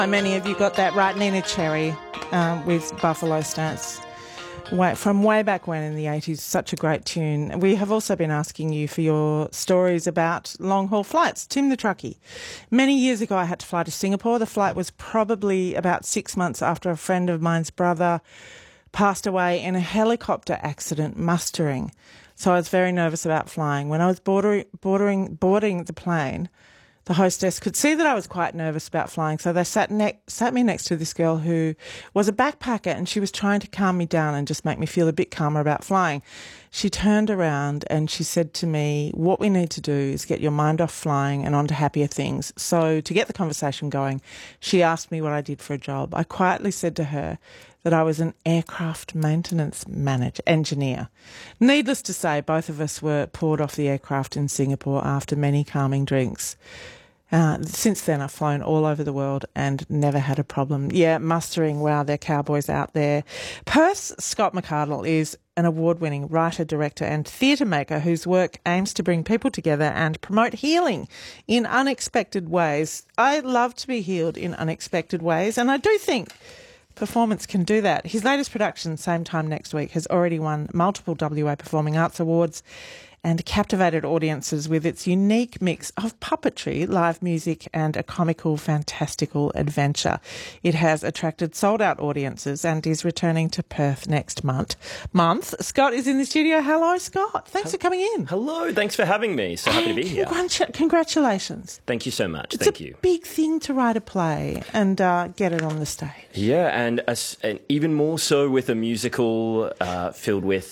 Many of you got that right. Nina Cherry with Buffalo Stance. From way back when in the 80s, such a great tune. We have also been asking you for your stories about long-haul flights. Tim the Truckie. Many years ago, I had to fly to Singapore. The flight was probably about 6 months after a friend of mine's brother passed away in a helicopter accident mustering. So I was very nervous about flying. When I was boarding the plane, the hostess could see that I was quite nervous about flying, so they sat me next to this girl who was a backpacker, and she was trying to calm me down and just make me feel a bit calmer about flying. She turned around and she said to me, what we need to do is get your mind off flying and onto happier things. So to get the conversation going, she asked me what I did for a job. I quietly said to her that I was an aircraft maintenance engineer. Needless to say, both of us were poured off the aircraft in Singapore after many calming drinks. Since then, I've flown all over the world and never had a problem. Yeah, mustering, wow, they're cowboys out there. Perth Scott McArdle is an award-winning writer, director and theatre maker whose work aims to bring people together and promote healing in unexpected ways. I love to be healed in unexpected ways, and I do think performance can do that. His latest production, Same Time Next Week, has already won multiple WA Performing Arts Awards and captivated audiences with its unique mix of puppetry, live music and a comical, fantastical adventure. It has attracted sold-out audiences and is returning to Perth next month. Scott is in the studio. Hello, Scott. Thanks for coming in. Hello. Thanks for having me. So happy to be here. Congratulations. Thank you so much. It's Thank you. It's a big thing to write a play and get it on the stage. Yeah, and even more so with a musical filled with